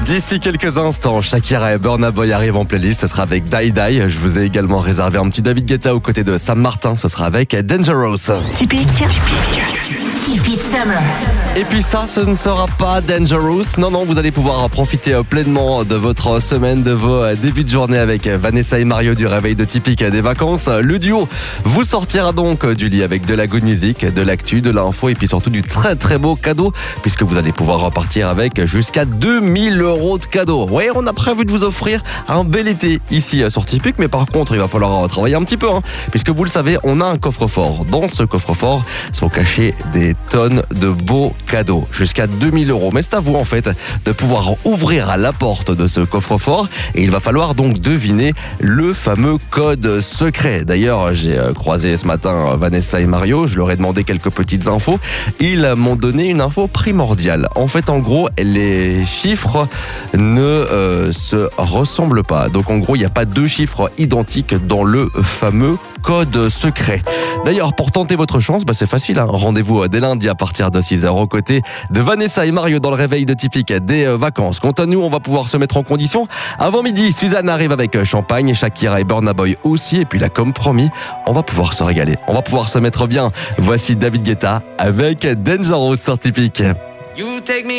D'ici quelques instants, Shakira et Burna Boy arrivent en playlist. Ce sera avec Die Die. Je vous ai également réservé un petit David Guetta aux côtés de Sam Martin. Ce sera avec Dangerous. Typique Summer. Et puis ça, ce ne sera pas Dangerous. Non, vous allez pouvoir profiter pleinement de votre semaine, de vos débuts de journée avec Vanessa et Mario du réveil de Typique des vacances. Le duo vous sortira donc du lit avec de la good music, de l'actu, de l'info et puis surtout du très très beau cadeau puisque vous allez pouvoir repartir avec jusqu'à 2000 € de cadeaux. Oui, on a prévu de vous offrir un bel été ici sur Typique, mais par contre, il va falloir travailler un petit peu puisque vous le savez, on a un coffre-fort. Dans ce coffre-fort sont cachés des tonnes de beaux cadeaux, jusqu'à 2000 €. Mais c'est à vous en fait de pouvoir ouvrir la porte de ce coffre-fort et il va falloir donc deviner le fameux code secret. D'ailleurs, j'ai croisé ce matin Vanessa et Mario, je leur ai demandé quelques petites infos. Ils m'ont donné une info primordiale. En fait, en gros, les chiffres ne se ressemblent pas. Donc en gros, il n'y a pas deux chiffres identiques dans le fameux code secret. D'ailleurs, pour tenter votre chance, c'est facile. Rendez-vous dès lundi à partir de 6h aux côtés de Vanessa et Mario dans le réveil de Typique des vacances. Quant à nous, on va pouvoir se mettre en condition. Avant midi, Suzanne arrive avec Champagne, Shakira et Burna Boy aussi. Et puis là, comme promis, on va pouvoir se régaler. On va pouvoir se mettre bien. Voici David Guetta avec Dangerous sur Typique.